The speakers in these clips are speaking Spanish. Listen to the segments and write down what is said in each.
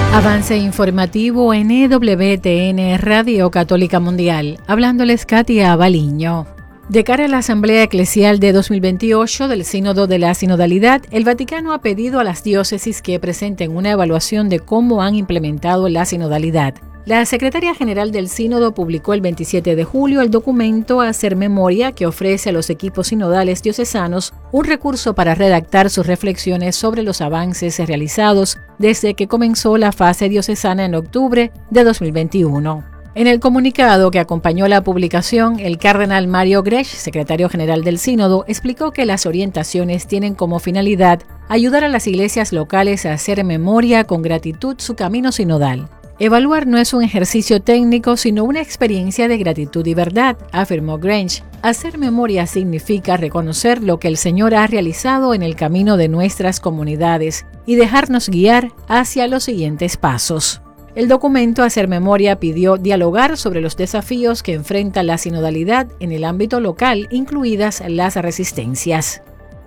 Avance informativo en EWTN Radio Católica Mundial. Hablándoles Katia Baliño. De cara a la Asamblea Eclesial de 2028 del Sínodo de la Sinodalidad, el Vaticano ha pedido a las diócesis que presenten una evaluación de cómo han implementado la sinodalidad. La Secretaria General del Sínodo publicó el 27 de julio el documento Hacer Memoria, que ofrece a los equipos sinodales diocesanos un recurso para redactar sus reflexiones sobre los avances realizados desde que comenzó la fase diocesana en octubre de 2021. En el comunicado que acompañó la publicación, el cardenal Mario Grech, secretario general del Sínodo, explicó que las orientaciones tienen como finalidad ayudar a las iglesias locales a hacer memoria con gratitud su camino sinodal. Evaluar no es un ejercicio técnico, sino una experiencia de gratitud y verdad, afirmó Grange. Hacer memoria significa reconocer lo que el Señor ha realizado en el camino de nuestras comunidades y dejarnos guiar hacia los siguientes pasos. El documento Hacer Memoria pidió dialogar sobre los desafíos que enfrenta la sinodalidad en el ámbito local, incluidas las resistencias.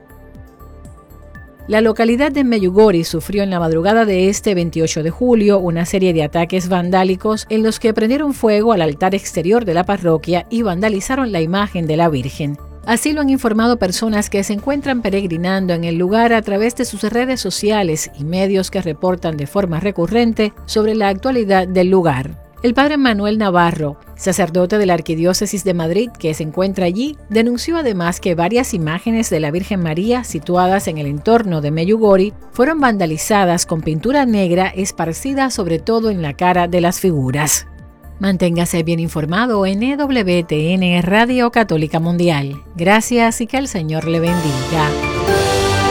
La localidad de Medjugorje sufrió en la madrugada de este 28 de julio una serie de ataques vandálicos en los que prendieron fuego al altar exterior de la parroquia y vandalizaron la imagen de la Virgen. Así lo han informado personas que se encuentran peregrinando en el lugar a través de sus redes sociales y medios que reportan de forma recurrente sobre la actualidad del lugar. El padre Manuel Navarro, sacerdote de la Arquidiócesis de Madrid que se encuentra allí, denunció además que varias imágenes de la Virgen María situadas en el entorno de Medjugorje fueron vandalizadas con pintura negra esparcida sobre todo en la cara de las figuras. Manténgase bien informado en EWTN Radio Católica Mundial. Gracias y que el Señor le bendiga.